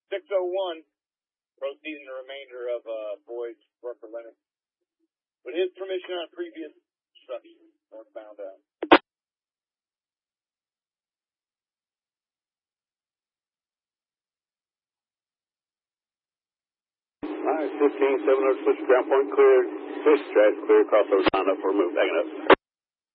601, proceeding the remainder of Boyd's Rucker Leonard. With his permission on previous instruction, northbound out. All right, 15, 700, switch ground point cleared. Fish trash clear, crossover sign up for move, backing up.